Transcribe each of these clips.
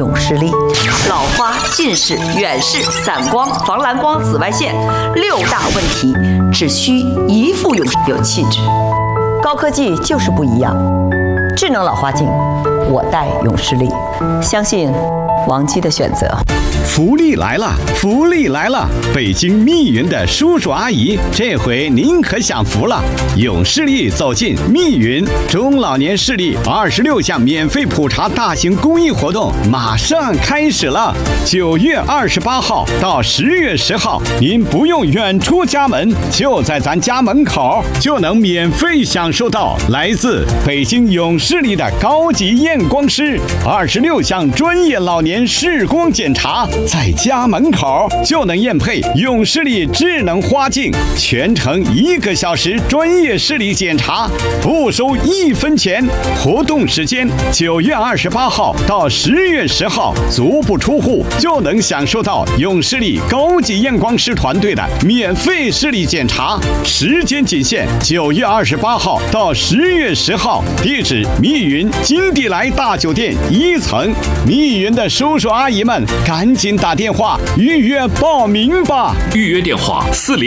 永视力。老花、近视、远视、散光、防蓝光、紫外线6大问题，只需一副永视有气质。高科技就是不一样，智能老花镜，我戴永视力，相信王姬的选择。 福利来了，福利来了！北京密云的叔叔阿姨，这回您可享福了！永视力走进密云，中老年视力26项免费普查大型公益活动马上开始了。9月28号到10月10号，您不用远出家门，就在咱家门口就能免费享受到来自北京永视力的高级验光师26项专业老年视光检查。在家门口就能验配永视力智能花镜，全程1个小时专业视力检查，不收1分钱。活动时间9月28号到10月10号，足不出户就能享受到永视力高级验光师团队的免费视力检查，时间仅限9月28号到10月10号。地址：密云金地来大酒店1层。密云的叔叔阿姨们，赶紧打电话预约报名吧！ 预约电话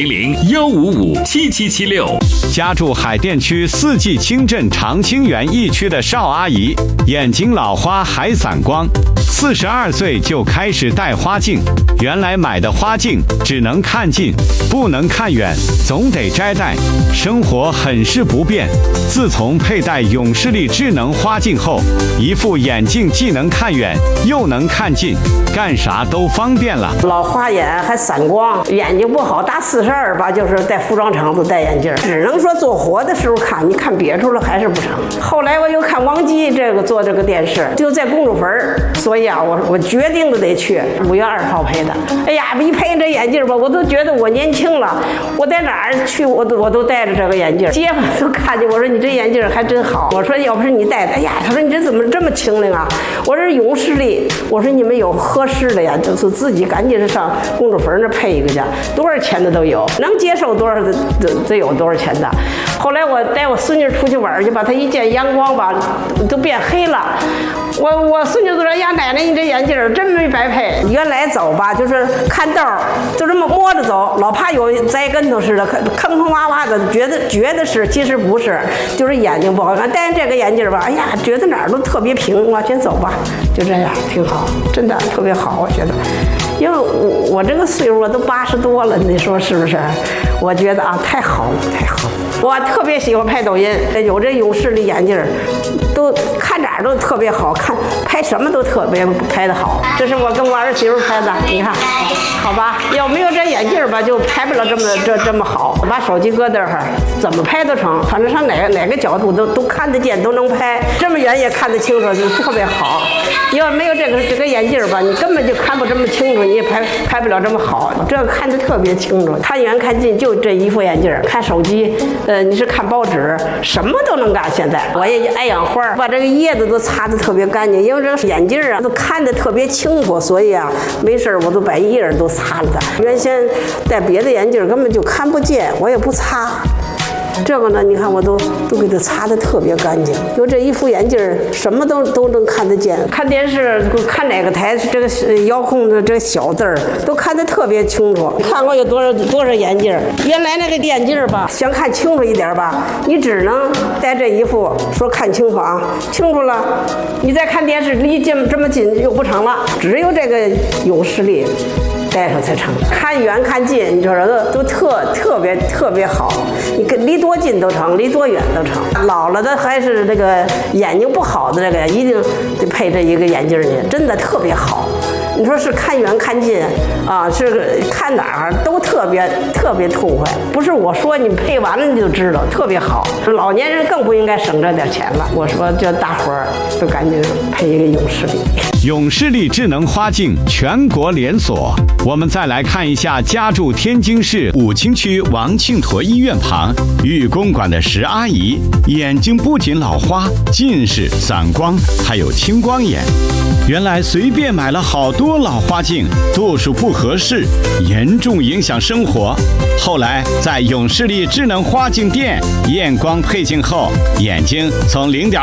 400-155-7776。 家住海淀区四季青镇长青园一区的邵阿姨，眼睛老花还散光，42岁就开始戴花镜。原来买的花镜只能看近，不能看远，总得摘戴，生活很是不便。自从佩戴永视力智能花镜后，一副眼镜既能看远又能看近，干啥都方便了。 老花眼还散光，眼睛不好，大42吧，就是在服装厂子戴眼镜，只能说做活的时候看，你看别处了还是不成。后来我又看王姬做这个电视，就在公主坟，所以啊，我决定的得去5月2号配的。哎呀，一配这眼镜吧，我都觉得我年轻了。我在哪儿去，我都戴着这个眼镜，街坊都看见我说你这眼镜还真好。我说要不是你戴的，哎呀，他说你这怎么这么清灵啊？我说永视力，我说你们有合适的呀，就是自己赶紧上公主坟那配一个去，多少钱的都有，能接受多少的都有多少钱的。后来我带我孙女出去玩去吧，她一见阳光吧都变黑了。我孙女都说呀，奶奶你这眼镜真没白配。原来走吧就是看道就这么摸着走，老怕有栽跟头似的，坑坑洼洼的，觉得是，其实不是，就是眼睛不好看。戴上这个眼镜吧，哎呀，觉得哪儿都特别平，往前走吧，就这样挺好，真的特别好，我觉得。因为我这个岁数我都80多了，你说是不是？我觉得啊，太好了，太好了。我特别喜欢拍抖音，有这永视力眼镜，都看哪儿都特别好看，拍什么都特别拍得好。这是我跟我儿媳妇拍的，你看，好吧？要没有这眼镜吧，就拍不了这么好。把手机搁这儿，怎么拍都成，反正上哪个角度都看得见，都能拍，这么远也看得清楚，就特别好。要没有这个眼镜吧，你根本就看不这么清楚，你也拍不了这么好。这个看得特别清楚，看远看近就这一副眼镜，看手机，你是看报纸，什么都能干。现在我也爱养花，把这个叶子都擦得特别干净，因为这个眼镜啊都看得特别清楚，所以啊没事我都把叶都擦了它。原先戴别的眼镜根本就看不见，我也不擦。这个呢，你看我都给它擦得特别干净。有这一副眼镜，什么都能看得见。看电视看哪个台，这个遥控的这个小字儿都看得特别清楚。看过有多少眼镜？原来那个眼镜吧，想看清楚一点吧，你只能戴这一副，说看清楚啊，清楚了，你再看电视离这么近又不成了，只有这个永视力戴上才成，看远看近，你说都特别好，你离多近都成，离多远都成。老了的还是这个眼睛不好的这个，一定得配这一个眼镜去，真的特别好。你说是看远看近啊，是看哪儿都特别痛快。不是我说你配完了你就知道，特别好。老年人更不应该省这点钱了。我说叫大伙儿都赶紧配一个永视力。 永视力智能花镜全国连锁。我们再来看一下家住天津市武清区王庆坨医院旁玉公馆的石阿姨，眼睛不仅老花、近视、散光，还有青光眼。原来随便买了好多老花镜，度数不合适，严重影响生活。后来在永视力智能花镜店验光配镜后，眼睛从0.2